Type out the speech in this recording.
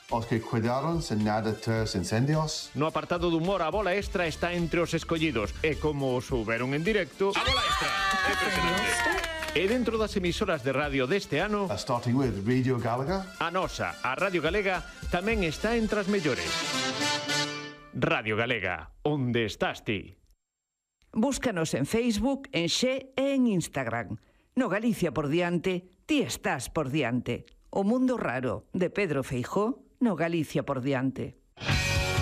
Os que cuidaron sen nada tras incendios. No apartado do humor, a bola extra está entre os escollidos. E como os souberon en directo... A bola extra! É impresionante. E dentro das emisoras de radio deste ano... Starting with Radio Galega. A nosa, a Radio Galega, tamén está entre as mellores. Radio Galega, onde estás ti? Búscanos en Facebook, en Xe e en Instagram. No Galicia por diante, ti estás por diante. O mundo raro, de Pedro Feijóo, no Galicia por diante.